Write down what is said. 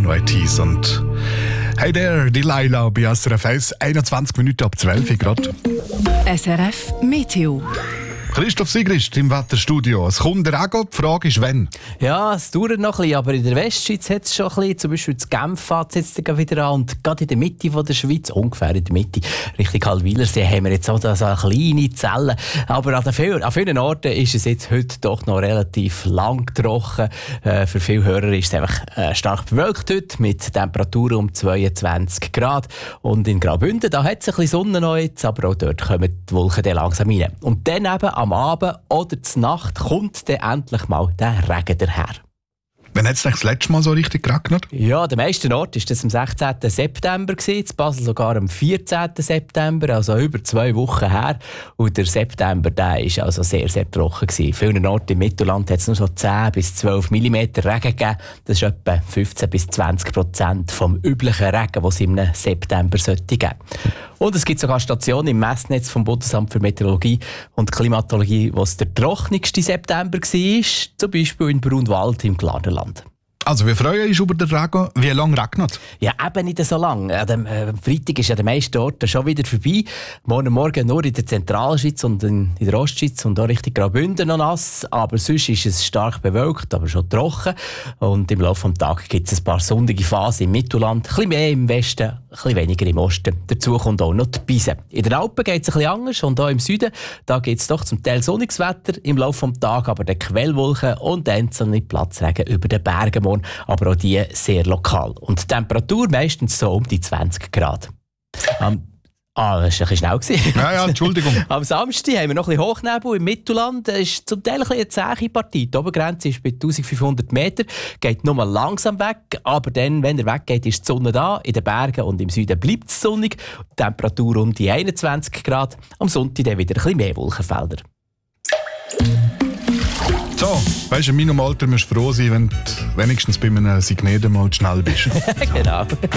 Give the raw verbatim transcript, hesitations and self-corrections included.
Notiz. Und hey there, die Laila bei S R F eins, einundzwanzig Minuten ab zwölf Uhr gerade. S R F Meteo. Christoph Sigrist im Wetterstudio. Es kommt der Regen, die Frage ist, wann? Ja, es dauert noch ein bisschen, aber in der Westschweiz hat es schon ein bisschen. Zum Beispiel in Genf fängt es jetzt wieder an. Und gerade in der Mitte von der Schweiz, ungefähr in der Mitte, Richtung Halwilersee, haben wir jetzt auch so eine kleine Zelle. Aber an, vielen, an vielen Orten ist es jetzt heute doch noch relativ lang trocken. Äh, für viele Hörer ist es einfach äh, stark bewölkt heute, mit Temperaturen um zweiundzwanzig Grad. Und in Graubünden, da hat es ein bisschen Sonne noch jetzt, aber auch dort kommen die Wolken dann langsam rein. Und dann eben am Abend oder zur Nacht kommt dann endlich mal der Regen daher. Wann hat es das letzte Mal so richtig geregnet? Ja, an den meisten Orten war das am sechzehnten September, in Basel sogar am vierzehnten September, also über zwei Wochen her. Und der September der war also sehr, sehr trocken. In vielen Orten im Mittelland hat es nur so zehn bis zwölf Millimeter Regen gegeben. Das ist etwa fünfzehn bis zwanzig Prozent vom üblichen Regen, den es im September sollte geben. Und es gibt sogar Stationen im Messnetz vom Bundesamt für Meteorologie und Klimatologie, wo es der trockenste September war, zum Beispiel in Brunwald im Glarnerland. Also, wir freuen uns über den Regen. Wie lange regnet es? Ja, eben nicht so lange. Am dem, äh, Freitag ist ja der meisten Orten schon wieder vorbei. Morgen Morgen nur in der Zentralschweiz und in, in der Ostschweiz und auch Richtung Graubünden noch nass. Aber sonst ist es stark bewölkt, aber schon trocken. Und im Laufe des Tages gibt es ein paar sonnige Phasen im Mittelland. Ein bisschen mehr im Westen, ein bisschen weniger im Osten. Dazu kommt auch noch die Beise. In den Alpen geht es ein bisschen anders und auch im Süden. Da gibt es doch zum Teil sonniges Wetter im Laufe des Tages, aber die Quellwolken und einzelne Platzregen über den Bergen. Aber auch die sehr lokal. Und die Temperatur meistens so um die zwanzig Grad. Um, ah, das war ein bisschen schnell. Ja, ja, Entschuldigung. Am Samstag haben wir noch ein bisschen Hochnebel im Mittelland. Das ist zum Teil ein bisschen eine zähe Partie. Die Obergrenze ist bei eintausendfünfhundert Meter, geht nur mal langsam weg. Aber dann, wenn er weggeht, ist die Sonne da. In den Bergen und im Süden bleibt es sonnig. Die Temperatur um die einundzwanzig Grad. Am Sonntag dann wieder ein bisschen mehr Wolkenfelder. So, weißt du, in meinem Alter musst du froh sein, wenn du wenigstens bei einem Signet mal schnell bist. Genau.